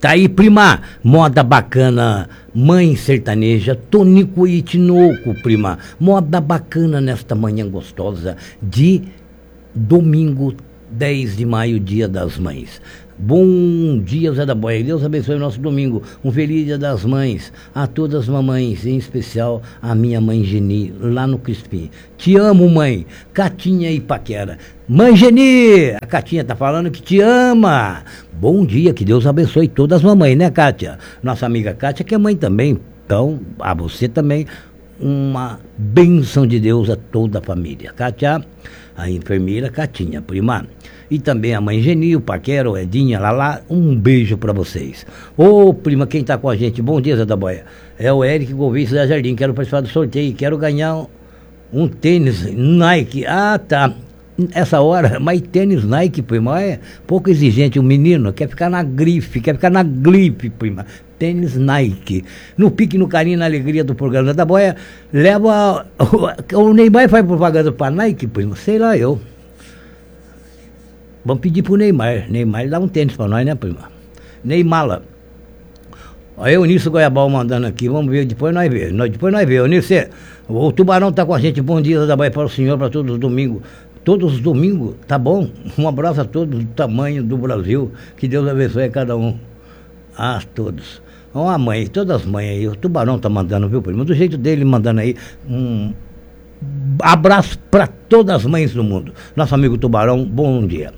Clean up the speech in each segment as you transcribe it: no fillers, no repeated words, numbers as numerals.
Tá aí, prima, moda bacana, mãe sertaneja, Tonico e Tinoco, prima. Moda bacana nesta manhã gostosa de domingo, 10 de maio, Dia das Mães. Bom dia, Zé da Boia. Deus abençoe o nosso domingo. Um feliz Dia das Mães a todas as mamães, em especial a minha mãe Geni, lá no Crispim. Te amo, mãe. Catinha e Paquera. Mãe Geni, a Catinha tá falando que te ama. Bom dia, que Deus abençoe todas as mamães, né, Cátia? Nossa amiga Cátia, que é mãe também. Então, a você também, uma bênção de Deus a toda a família. Cátia, a enfermeira Catinha, prima. E também a mãe Geni, o Paquero, Edinha, Lala, um beijo pra vocês. Ô, prima, quem tá com a gente? Bom dia, Zé da Boia. É o Eric Goviço da Jardim, quero participar do sorteio, quero ganhar um tênis Nike. Ah, tá. Essa hora, mas tênis Nike, prima, é pouco exigente. O menino quer ficar na grife, prima. Tênis Nike. No pique, no carinho, na alegria do programa da Boia, leva... O Neymar faz propaganda pra Nike, prima? Sei lá eu. Vamos pedir pro Neymar. Neymar dá um tênis pra nós, né, prima? Neymala. Olha o Eunice Goiabal mandando aqui. Vamos ver, depois nós vemos. Depois nós vemos. Eunice, o Tubarão tá com a gente. Bom dia, da Bahia, para o senhor, para todos os domingos. Todos os domingos, tá bom? Um abraço a todos do tamanho do Brasil. Que Deus abençoe a cada um. A todos. Ó, a mãe, todas as mães aí. O Tubarão tá mandando, viu, prima? Do jeito dele, mandando aí um abraço para todas as mães do mundo. Nosso amigo Tubarão, bom dia.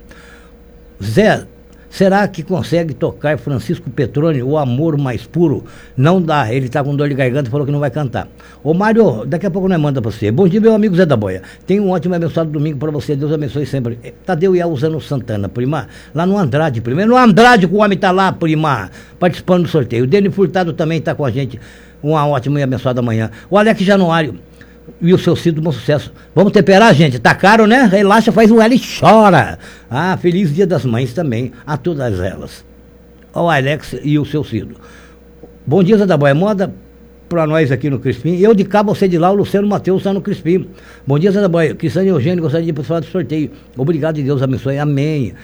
Zé, será que consegue tocar Francisco Petroni, O Amor Mais Puro? Não dá, ele tá com dor de garganta e falou que não vai cantar. Ô Mário, daqui a pouco nós manda pra você. Bom dia, meu amigo Zé da Boia. Tenha um ótimo e abençoado domingo pra você, Deus abençoe sempre. Tadeu e Elzano Santana, prima, lá no Andrade, prima. No Andrade que o homem tá lá, prima, participando do sorteio. O Deni Furtado também tá com a gente. Uma ótima e abençoada manhã. O Alex Januário e o seu Cido, bom sucesso. Vamos temperar, gente? Tá caro, né? Relaxa, faz um L e chora. Ah, feliz Dia das Mães também, a todas elas. Ó, o Alex e o seu Cido. Bom dia, Zé da Boia. Moda pra nós aqui no Crispim. Eu de cá, você de lá, o Luciano Matheus está no Crispim. Bom dia, Zé da Boia. Cristiano e Eugênio, gostaria de participar do sorteio. Obrigado e Deus abençoe. Amém.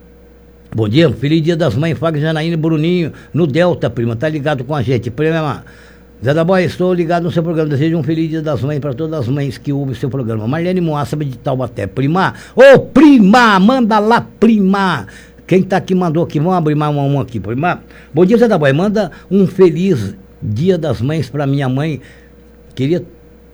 Bom dia, feliz Dia das Mães. Fábio, Janaína e Bruninho, no Delta, prima. Tá ligado com a gente. Prima Zé da Boia, estou ligado no seu programa. Desejo um feliz Dia das Mães para todas as mães que ouvem o seu programa. Marlene Moaçaba de Taubaté. Prima, ô prima, manda lá, prima. Quem tá aqui mandou aqui, vamos abrir mais um aqui, prima. Bom dia, Zé da Boia, manda um feliz Dia das Mães para minha mãe. Queria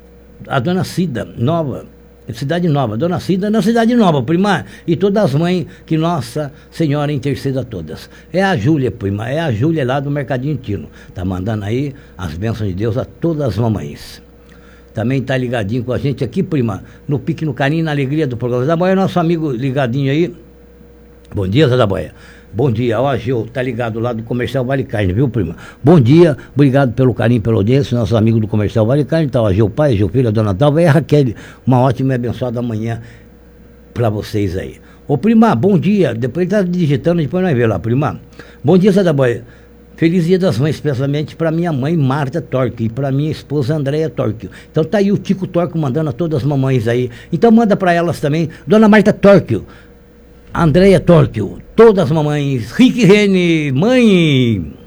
a dona Cida, Nova, Cidade Nova, dona Cida na Cidade Nova, prima, e todas as mães, que Nossa Senhora interceda a todas. É a Júlia, prima, é a Júlia lá do Mercadinho Tino, tá mandando aí as bênçãos de Deus a todas as mamães. Também tá ligadinho com a gente aqui, prima, no pique, no carinho, na alegria do programa da Boia, nosso amigo ligadinho aí. Bom dia, Zé da Boia. Bom dia, ó, Gil, tá ligado lá do Comercial Vale Carne, viu, prima? Bom dia, obrigado pelo carinho, pela audiência, nossos amigos do Comercial Vale Carne, tá, ó, Gil pai, Gil filho, a dona Dalva e a Raquel, uma ótima e abençoada manhã pra vocês aí. Ô, prima, bom dia, depois ele tá digitando, depois nós vemos lá, prima. Bom dia, Zé da Boia. Feliz Dia das Mães, especialmente para minha mãe Marta Torque e para minha esposa Andréia Torque. Então tá aí o Tico Torque mandando a todas as mamães aí. Então manda para elas também, dona Marta Torque, Andréia Torque, todas as mamães, Rick Rene, mãe...